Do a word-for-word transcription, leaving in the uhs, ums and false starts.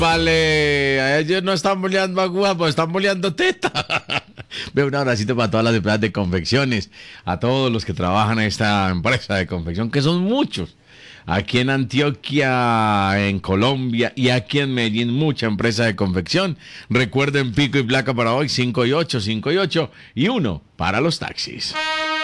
Vale, ellos no están boleando aguja, pues están boleando teta. Veo un abracito para todas las empresas de confecciones, a todos los que trabajan en esta empresa de confección, que son muchos. Aquí en Antioquia, en Colombia y aquí en Medellín, mucha empresa de confección. Recuerden pico y placa para hoy, cinco y ocho, cinco y ocho y uno para los taxis.